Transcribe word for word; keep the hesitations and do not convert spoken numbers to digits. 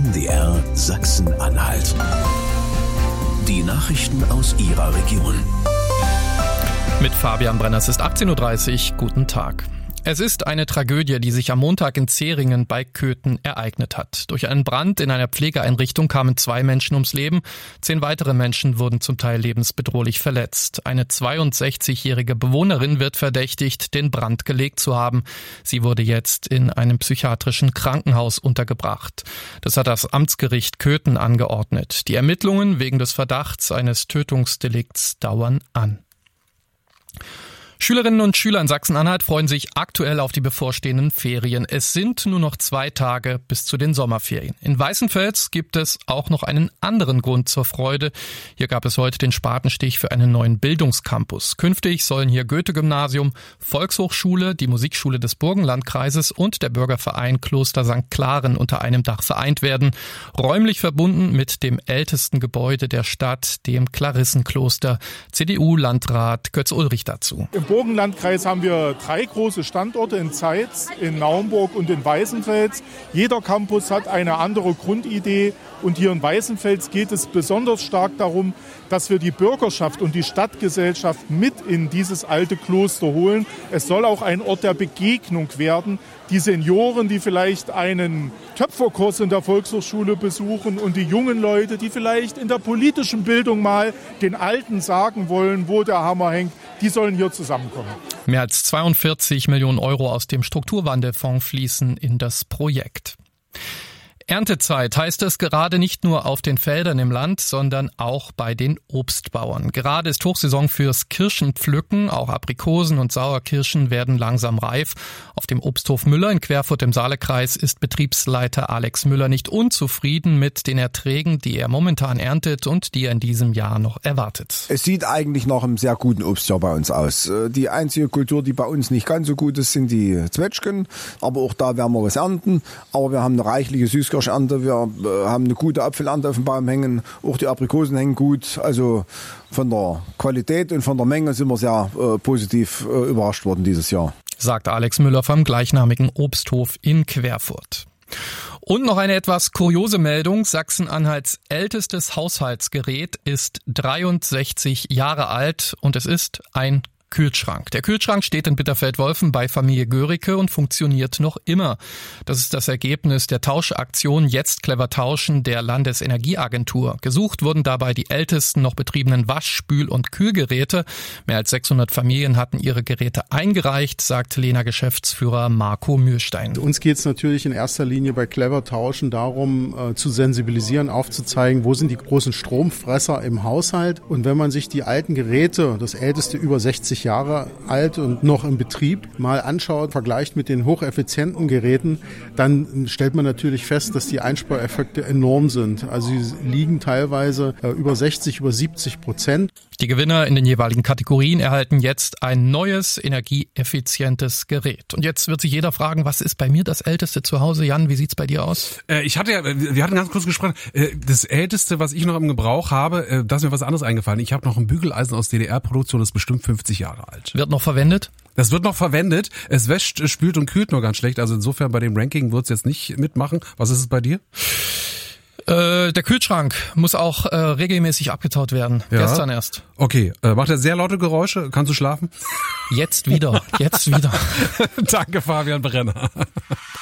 N D R Sachsen-Anhalt. Die Nachrichten aus Ihrer Region. Mit Fabian Brenner, es ist achtzehn Uhr dreißig. Guten Tag. Es ist eine Tragödie, die sich am Montag in Zähringen bei Köthen ereignet hat. Durch einen Brand in einer Pflegeeinrichtung kamen zwei Menschen ums Leben. Zehn weitere Menschen wurden zum Teil lebensbedrohlich verletzt. Eine zweiundsechzigjährige Bewohnerin wird verdächtigt, den Brand gelegt zu haben. Sie wurde jetzt in einem psychiatrischen Krankenhaus untergebracht. Das hat das Amtsgericht Köthen angeordnet. Die Ermittlungen wegen des Verdachts eines Tötungsdelikts dauern an. Schülerinnen und Schüler in Sachsen-Anhalt freuen sich aktuell auf die bevorstehenden Ferien. Es sind nur noch zwei Tage bis zu den Sommerferien. In Weißenfels gibt es auch noch einen anderen Grund zur Freude. Hier gab es heute den Spatenstich für einen neuen Bildungscampus. Künftig sollen hier Goethe-Gymnasium, Volkshochschule, die Musikschule des Burgenlandkreises und der Bürgerverein Kloster Sankt Klaren unter einem Dach vereint werden. Räumlich verbunden mit dem ältesten Gebäude der Stadt, dem Klarissenkloster. C D U-Landrat Götz Ulrich dazu. Im Burgenlandkreis haben wir drei große Standorte in Zeitz, in Naumburg und in Weißenfels. Jeder Campus hat eine andere Grundidee und hier in Weißenfels geht es besonders stark darum, dass wir die Bürgerschaft und die Stadtgesellschaft mit in dieses alte Kloster holen. Es soll auch ein Ort der Begegnung werden. Die Senioren, die vielleicht einen Töpferkurs in der Volkshochschule besuchen und die jungen Leute, die vielleicht in der politischen Bildung mal den Alten sagen wollen, wo der Hammer hängt, die sollen hier zusammenkommen. Mehr als zweiundvierzig Millionen Euro aus dem Strukturwandelfonds fließen in das Projekt. Erntezeit heißt es gerade nicht nur auf den Feldern im Land, sondern auch bei den Obstbauern. Gerade ist Hochsaison fürs Kirschenpflücken. Auch Aprikosen und Sauerkirschen werden langsam reif. Auf dem Obsthof Müller in Querfurt im Saalekreis ist Betriebsleiter Alex Müller nicht unzufrieden mit den Erträgen, die er momentan erntet und die er in diesem Jahr noch erwartet. Es sieht eigentlich nach einem sehr guten Obstjahr bei uns aus. Die einzige Kultur, die bei uns nicht ganz so gut ist, sind die Zwetschgen. Aber auch da werden wir was ernten. Aber wir haben eine reichliche Süßkirschernte. Wir haben eine gute Apfelernte auf dem Baum hängen. Auch die Aprikosen hängen gut. Also von der Qualität und von der Menge sind wir sehr äh, positiv äh, überrascht worden dieses Jahr. Sagt Alex Müller vom gleichnamigen Obsthof in Querfurt. Und noch eine etwas kuriose Meldung. Sachsen-Anhalts ältestes Haushaltsgerät ist dreiundsechzig Jahre alt und es ist ein Kühlschrank. Der Kühlschrank steht in Bitterfeld-Wolfen bei Familie Göricke und funktioniert noch immer. Das ist das Ergebnis der Tauschaktion Jetzt clever tauschen der Landesenergieagentur. Gesucht wurden dabei die ältesten noch betriebenen Wasch-, Spül- und Kühlgeräte. Mehr als sechshundert Familien hatten ihre Geräte eingereicht, sagt Lena-Geschäftsführer Marco Mühlstein. Uns geht es natürlich in erster Linie bei clever tauschen darum, äh, zu sensibilisieren, aufzuzeigen, wo sind die großen Stromfresser im Haushalt. Und wenn man sich die alten Geräte, das älteste über sechzig Jahre alt und noch im Betrieb, mal anschaut, vergleicht mit den hocheffizienten Geräten, dann stellt man natürlich fest, dass die Einspareffekte enorm sind. Also sie liegen teilweise äh, über sechzig, über siebzig Prozent. Die Gewinner in den jeweiligen Kategorien erhalten jetzt ein neues, energieeffizientes Gerät. Und jetzt wird sich jeder fragen, was ist bei mir das älteste zu Hause? Jan, wie sieht's bei dir aus? Äh, ich hatte ja, wir hatten ganz kurz gesprochen, äh, das älteste, was ich noch im Gebrauch habe, äh, da ist mir was anderes eingefallen. Ich habe noch ein Bügeleisen aus D D R-Produktion, das ist bestimmt fünfzig Jahre alt. Wird noch verwendet? Das wird noch verwendet. Es wäscht, spült und kühlt nur ganz schlecht. Also insofern bei dem Ranking wird es jetzt nicht mitmachen. Was ist es bei dir? Äh, der Kühlschrank muss auch äh, regelmäßig abgetaut werden. Ja. Gestern erst. Okay. Äh, macht er sehr laute Geräusche? Kannst du schlafen? Jetzt wieder. Jetzt wieder. Danke, Fabian Brenner.